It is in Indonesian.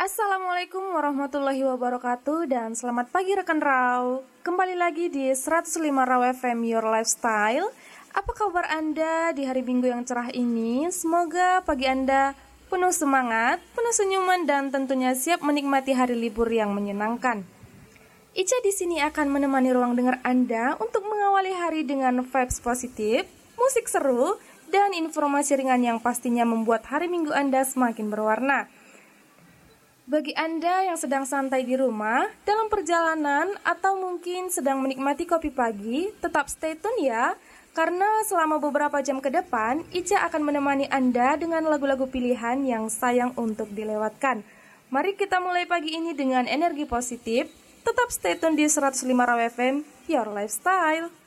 Assalamualaikum warahmatullahi wabarakatuh dan selamat pagi rekan Raw. Kembali lagi di 105 Raw FM Your Lifestyle. Apa kabar Anda di hari Minggu yang cerah ini? Semoga pagi Anda penuh semangat, penuh senyuman dan tentunya siap menikmati hari libur yang menyenangkan. Ica di sini akan menemani ruang dengar Anda untuk mengawali hari dengan vibes positif, musik seru, dan informasi ringan yang pastinya membuat hari Minggu Anda semakin berwarna. Bagi Anda yang sedang santai di rumah, dalam perjalanan, atau mungkin sedang menikmati kopi pagi, tetap stay tune ya, karena selama beberapa jam ke depan, Ica akan menemani Anda dengan lagu-lagu pilihan yang sayang untuk dilewatkan. Mari kita mulai pagi ini dengan energi positif, tetap stay tune di 105 Raw FM, Your Lifestyle.